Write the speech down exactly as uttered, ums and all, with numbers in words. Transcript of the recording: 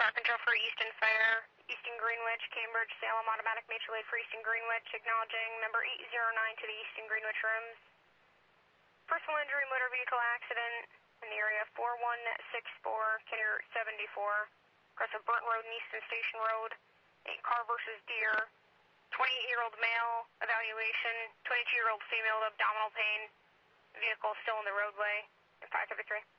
car control for Easton Fire, Easton Greenwich, Cambridge, Salem, automatic mutual aid for Easton Greenwich, acknowledging number eight zero nine to the Easton Greenwich rooms. Personal injury motor vehicle accident in the area four one six four, Kenner seventy-four, across of Burnt Road and Easton Station Road, a car versus deer, twenty-eight-year-old male, evaluation, twenty-two-year-old female with abdominal pain, vehicle still in the roadway, in five seven three.